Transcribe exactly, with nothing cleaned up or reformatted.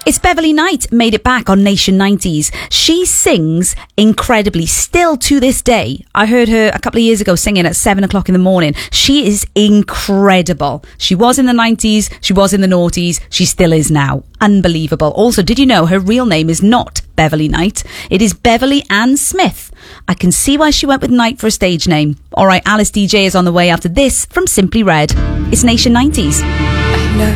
It's Beverly Knight, made it back on Nation nineties. She sings incredibly, still to this day. I heard her a couple of years ago singing at seven o'clock in the morning. She is incredible. She was in the nineties, she was in the noughties, she still is now. Unbelievable. Also, did you know her real name is not Beverly Knight? It is Beverly Ann Smith. I can see why she went with Knight for a stage name. All right, Alice D J is on the way after this from Simply Red. It's Nation nineties. I know